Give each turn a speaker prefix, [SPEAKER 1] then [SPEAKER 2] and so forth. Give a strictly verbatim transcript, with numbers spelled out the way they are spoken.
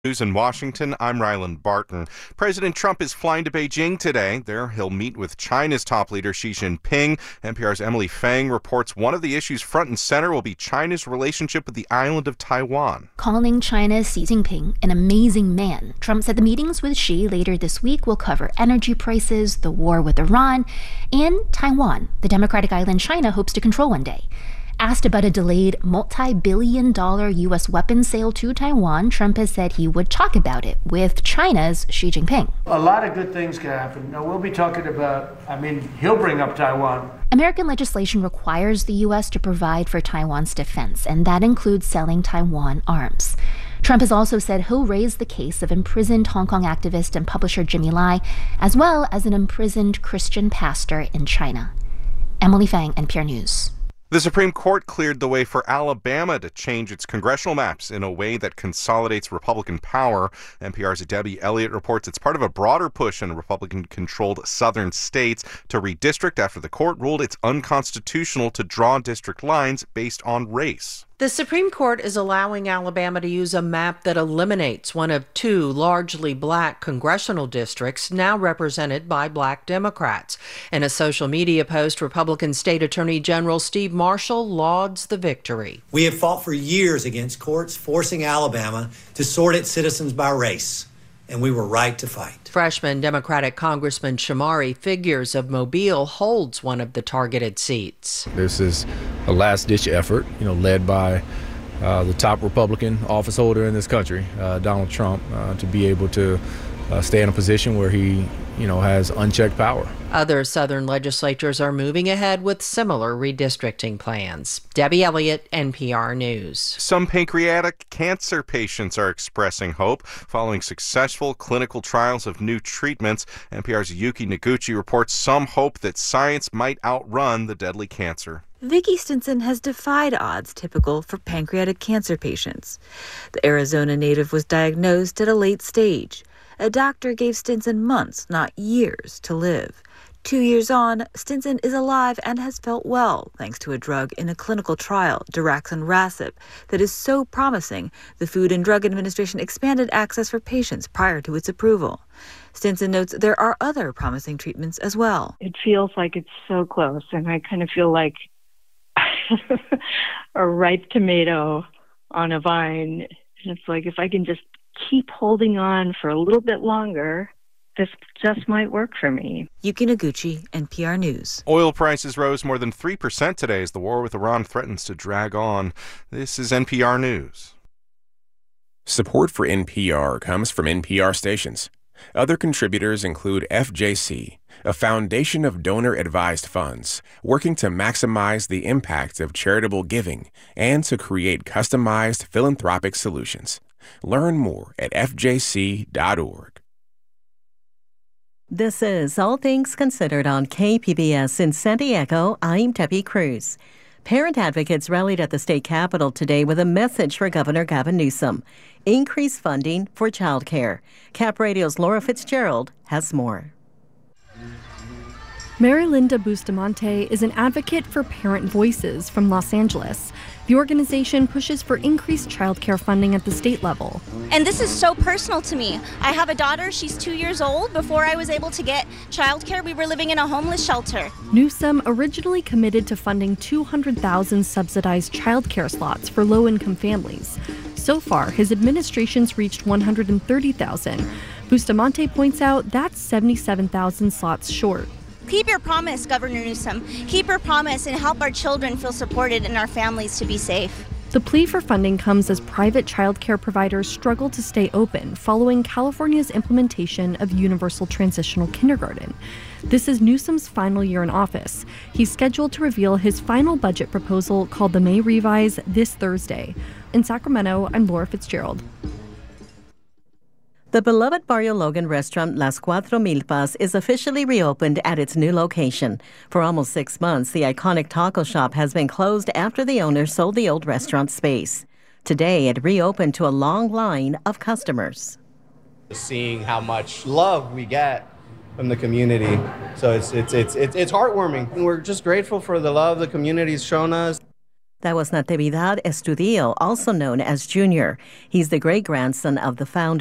[SPEAKER 1] News in Washington, I'm Ryland Barton. President Trump is flying to Beijing today. There, he'll meet with China's top leader Xi Jinping. N P R's Emily Fang reports one of the issues front and center will be China's relationship with the island of Taiwan.
[SPEAKER 2] Calling China's Xi Jinping an amazing man, Trump said the meetings with Xi later this week will cover energy prices, the war with Iran, and Taiwan, the democratic island China hopes to control one day. Asked about a delayed multi-billion dollar U S weapons sale to Taiwan, Trump has said he would talk about it with China's Xi Jinping.
[SPEAKER 3] A lot of good things can happen. Now, we'll be talking about, I mean, he'll bring up Taiwan.
[SPEAKER 2] American legislation requires the U S to provide for Taiwan's defense, and that includes selling Taiwan arms. Trump has also said he'll raise the case of imprisoned Hong Kong activist and publisher Jimmy Lai, as well as an imprisoned Christian pastor in China. Emily Fang, N P R News.
[SPEAKER 1] The Supreme Court cleared the way for Alabama to change its congressional maps in a way that consolidates Republican power. N P R's Debbie Elliott reports it's part of a broader push in Republican-controlled southern states to redistrict after the court ruled it's unconstitutional to draw district lines based on race.
[SPEAKER 4] The Supreme Court is allowing Alabama to use a map that eliminates one of two largely black congressional districts now represented by black Democrats. In a social media post, Republican State Attorney General Steve Marshall lauds the victory.
[SPEAKER 5] We have fought for years against courts forcing Alabama to sort its citizens by race, and we were right to fight.
[SPEAKER 4] Freshman Democratic Congressman Shamari Figures of Mobile holds one of the targeted seats.
[SPEAKER 6] This is a last-ditch effort, you know, led by uh, the top Republican office holder in this country, uh, Donald Trump, uh, to be able to uh, stay in a position where he, you know, has unchecked power.
[SPEAKER 4] Other Southern legislatures are moving ahead with similar redistricting plans. Debbie Elliott, N P R News.
[SPEAKER 1] Some pancreatic cancer patients are expressing hope following successful clinical trials of new treatments. N P R's Yuki Noguchi reports some hope that science might outrun the deadly cancer.
[SPEAKER 7] Vicki Stinson has defied odds typical for pancreatic cancer patients. The Arizona native was diagnosed at a late stage. A doctor gave Stinson months, not years, to live. Two years on, Stinson is alive and has felt well thanks to a drug in a clinical trial, daraxonrasib, that is so promising the Food and Drug Administration expanded access for patients prior to its approval. Stinson notes there are other promising treatments as well.
[SPEAKER 8] It feels like it's so close, and I kind of feel like a ripe tomato on a vine. It's like if I can just keep holding on for a little bit longer, this just might work for me.
[SPEAKER 7] Yuki Noguchi, N P R News.
[SPEAKER 1] Oil prices rose more than three percent today as the war with Iran threatens to drag on. This is N P R News.
[SPEAKER 9] Support for N P R comes from N P R stations. Other contributors include F J C, a foundation of donor-advised funds working to maximize the impact of charitable giving and to create customized philanthropic solutions. Learn more at F J C dot org.
[SPEAKER 10] This is All Things Considered on K P B S in San Diego. I'm Debbie Cruz. Parent advocates rallied at the state capitol today with a message for Governor Gavin Newsom. Increase funding for childcare. Cap Radio's Laura Fitzgerald has more.
[SPEAKER 11] Mary Linda Bustamante is an advocate for Parent Voices from Los Angeles. The organization pushes for increased childcare funding at the state level.
[SPEAKER 12] And this is so personal to me. I have a daughter, she's two years old. Before I was able to get childcare, we were living in a homeless shelter.
[SPEAKER 11] Newsom originally committed to funding two hundred thousand subsidized childcare slots for low-income families. So far, his administration's reached one hundred thirty thousand. Bustamante points out that's seventy-seven thousand slots short.
[SPEAKER 12] Keep your promise, Governor Newsom. Keep your promise and help our children feel supported and our families to be safe.
[SPEAKER 11] The plea for funding comes as private childcare providers struggle to stay open following California's implementation of universal transitional kindergarten. This is Newsom's final year in office. He's scheduled to reveal his final budget proposal called the May Revise this Thursday. In Sacramento, I'm Laura Fitzgerald.
[SPEAKER 10] The beloved Barrio Logan restaurant Las Cuatro Milpas is officially reopened at its new location. For almost six months, the iconic taco shop has been closed after the owner sold the old restaurant space. Today, it reopened to a long line of customers.
[SPEAKER 13] Seeing how much love we get from the community, so it's it's it's it's, it's heartwarming. And we're just grateful for the love the community's shown us.
[SPEAKER 10] That was Natividad Estudillo, also known as Junior. He's the great-grandson of the founder.